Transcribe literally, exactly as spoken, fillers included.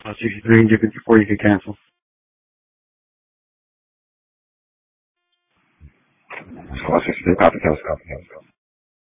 Uh, sixty-three you could, before you could cancel. Score sixty-three, copy, copy, copy, copy.